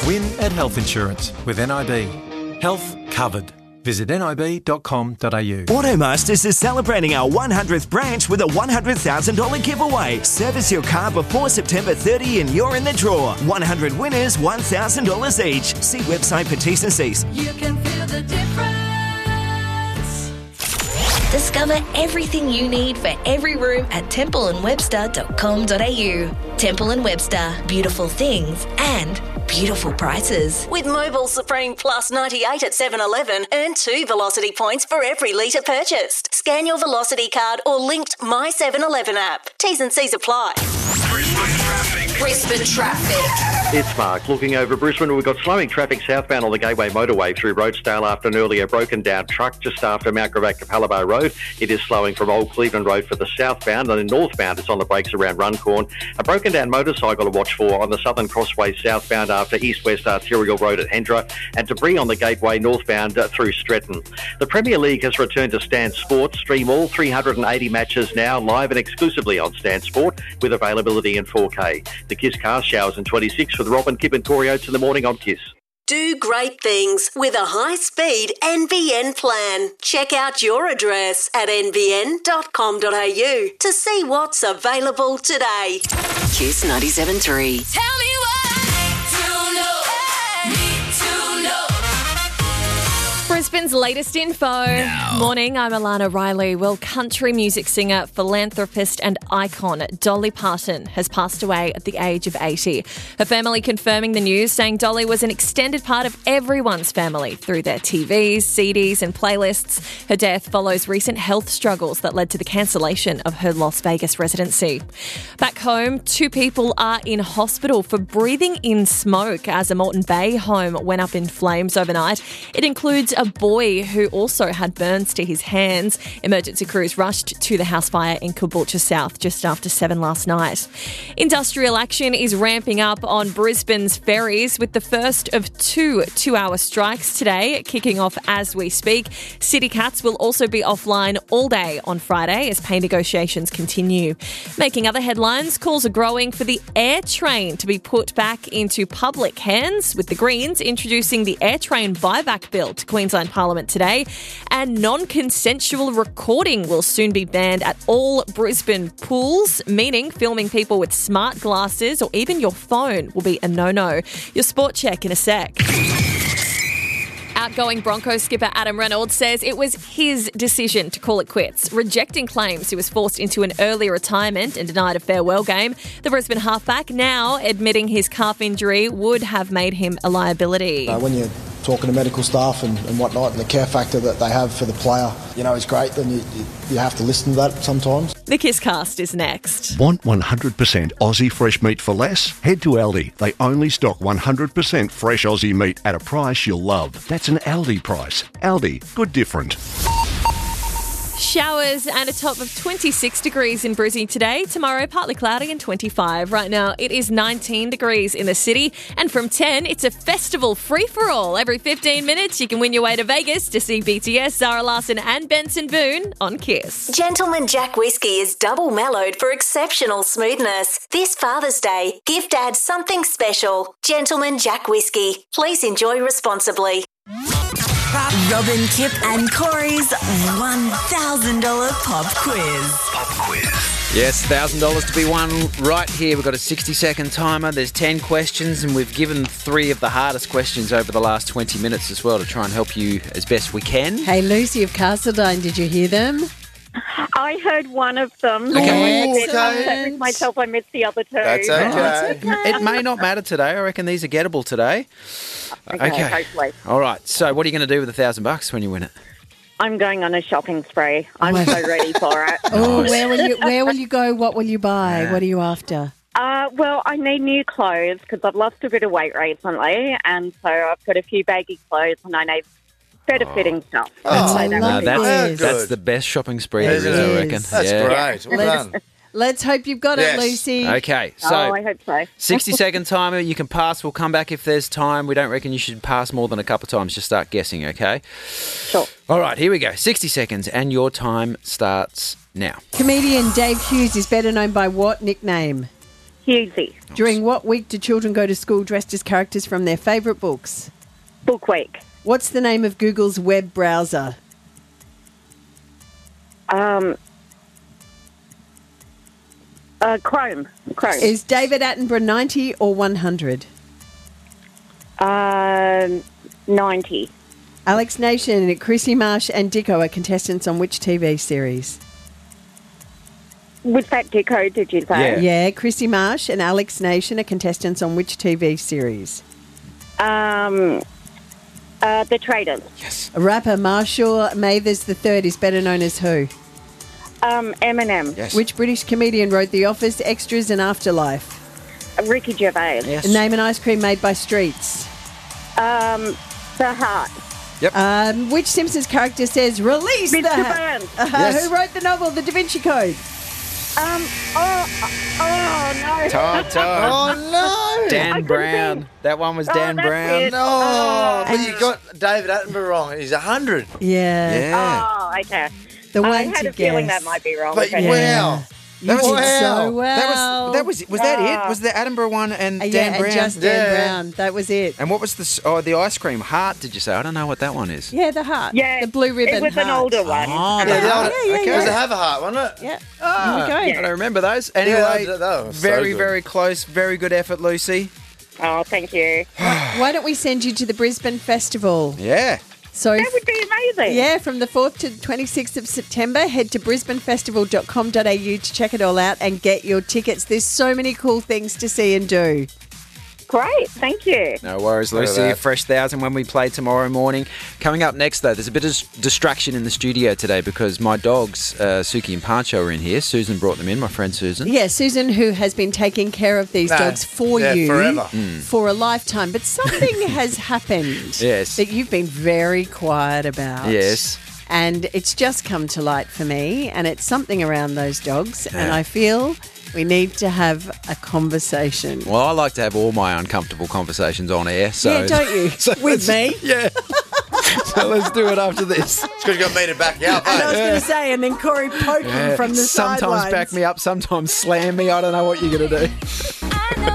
Win at Health Insurance with NIB. Health covered. Visit nib.com.au. Automasters is celebrating our 100th branch with a $100,000 giveaway. Service your car before September 30 and you're in the draw. 100 winners, $1,000 each. See website for T's and C's. You can feel the difference. Discover everything you need for every room at templeandwebster.com.au. Temple & Webster. Beautiful things and beautiful prices. With Mobile Supreme Plus 98 at 7-Eleven, earn 2 Velocity points for every litre purchased. Scan your Velocity card or linked My 7-Eleven app. T's and C's apply. Brisbane traffic. It's Mark. Looking over Brisbane, we've got slowing traffic southbound on the Gateway Motorway through Rosedale after an earlier broken down truck just after Mount Gravatt to Palabar Road. It is slowing from Old Cleveland Road for the southbound, and then northbound it's on the brakes around Runcorn. A broken down motorcycle to watch for on the Southern Crossway southbound after East-West Arterial Road at Hendra, and debris on the Gateway northbound through Stretton. The Premier League has returned to Stan Sport. Stream all 380 matches now live and exclusively on Stan Sport with availability in 4K. The Kiss Car Showers in 26 with Robin, Kip and Corey Oates in the morning on Kiss. Do great things with a high-speed NBN plan. Check out your address at nbn.com.au to see what's available today. Kiss 97.3. Tell me what to know. Need to know. Brisbane's latest info. Morning, I'm Alana Riley. Well, country music singer, philanthropist and icon Dolly Parton has passed away at the age of 80. Her family confirming the news, saying Dolly was an extended part of everyone's family through their TVs, CDs and playlists. Her death follows recent health struggles that led to the cancellation of her Las Vegas residency. Back home, 2 people are in hospital for breathing in smoke as a Moreton Bay home went up in flames overnight. It includes a boy who also had burns to his hands. Emergency crews rushed to the house fire in Caboolture South just after 7 last night. Industrial action is ramping up on Brisbane's ferries with the first of 2 two-hour strikes today kicking off as we speak. City Cats will also be offline all day on Friday as pay negotiations continue. Making other headlines, calls are growing for the Air Train to be put back into public hands, with the Greens introducing the Air Train buyback bill to Queensland Parliament today, and non-consensual recording will soon be banned at all Brisbane pools, meaning filming people with smart glasses or even your phone will be a no-no. Your sport check in a sec. Outgoing Broncos skipper Adam Reynolds says it was his decision to call it quits, rejecting claims he was forced into an early retirement and denied a farewell game. The Brisbane halfback now admitting his calf injury would have made him a liability. When you're talking to medical staff and whatnot, and the care factor that they have for the player, is great, then you have to listen to that sometimes. The Kisscast is next. Want 100% Aussie fresh meat for less? Head to Aldi. They only stock 100% fresh Aussie meat at a price you'll love. That's an Aldi price. Aldi, good different. Showers and a top of 26 degrees in Brizzy today. Tomorrow, partly cloudy and 25. Right now, it is 19 degrees in the city. And from 10, it's a festival free-for-all. Every 15 minutes, you can win your way to Vegas to see BTS, Zara Larsson and Benson Boone on Kiss. Gentleman Jack Whiskey is double mellowed for exceptional smoothness. This Father's Day, give Dad something special. Gentleman Jack Whiskey. Please enjoy responsibly. Robin, Kip and Corey's $1,000 pop quiz. Yes, $1,000 to be won right here. We've got a 60-second timer. There's 10 questions, and we've given 3 of the hardest questions over the last 20 minutes as well to try and help you as best we can. Hey, Lucy of Castledine, did you hear them? I heard one of them. Okay. I'm upset with myself. I missed the other 2. That's okay. It may not matter today. I reckon these are gettable today. Okay. Hopefully. All right. So what are you going to do with $1,000 when you win it? I'm going on a shopping spree. I'm so ready for it. Oh, where will you go? What will you buy? What are you after? Well, I need new clothes because I've lost a bit of weight recently, and so I've got a few baggy clothes and I need better fitting stuff. That's the best shopping spree there is, I reckon. That's great. Well done. Let's hope you've got it, Lucy. Okay, so I hope so. 60-second timer. You can pass. We'll come back if there's time. We don't reckon you should pass more than a couple of times. Just start guessing, okay? Sure. All right, here we go. 60 seconds, and your time starts now. Comedian Dave Hughes is better known by what nickname? Husey. During what week do children go to school dressed as characters from their favourite books? Book week. What's the name of Google's web browser? Chrome. Is David Attenborough 90 or 100? 90. Alex Nation, Chrissy Marsh and Dicko are contestants on which TV series? Was that Dicko, did you say? Yeah, Chrissy Marsh and Alex Nation are contestants on which TV series? The Traders. Yes. Rapper Marshall Mathers III is better known as who? Eminem. Yes. Which British comedian wrote The Office, Extras and Afterlife? Ricky Gervais. Yes. Name an ice cream made by Streets. The Heart. Yep. Which Simpsons character says, release Mr. the hat? Burns. Yes. Who wrote the novel The Da Vinci Code? No. Time. Oh, no. Dan Brown. That one was Dan that's Brown. it. No. But you got David Attenborough wrong. He's 100. Yeah. Yeah. Oh, okay. The one I had to a feeling guess. that might be wrong. But okay. wow. You That was- did Wow. so well. That was that it? Was the Attenborough one and Dan yeah, Brown? and just Dan Yeah. Brown. That was it. And what was the ice cream heart? Did you say? I don't know what that one is. Yeah, the heart. Yeah, the blue ribbon. It was an heart. older one. Oh, Yeah, the Oh, other, yeah, yeah, It was yeah. a have a heart, wasn't it? Yeah. Ah, There you go. I don't remember those. Anyway, that was so very, good. very close. Very good effort, Lucy. Oh, thank you. Why don't we send you to the Brisbane Festival? Yeah. So, That would be amazing. yeah, from the 4th to the 26th of September, head to brisbanefestival.com.au to check it all out and get your tickets. There's so many cool things to see and do. Great. Thank you. No worries, Look at Lucy. that. Fresh 1,000 when we play tomorrow morning. Coming up next, though, there's a bit of distraction in the studio today because my dogs, Suki and Pancho, are in here. Susan brought them in, my friend Susan. Yeah, Susan, who has been taking care of these No, dogs for yeah, you forever. for a lifetime. But something has happened Yes. that you've been very quiet about. Yes. And it's just come to light for me, and it's something around those dogs, and I feel we need to have a conversation. Well, I like to have all my uncomfortable conversations on air. So Yeah, don't you? With me? Yeah. So let's do it after this. It's because you got me to back you up, And I was eh? going to say, and then Corey poked him from the Sometimes sidelines. back me up, sometimes slam me. I don't know what you're going to do.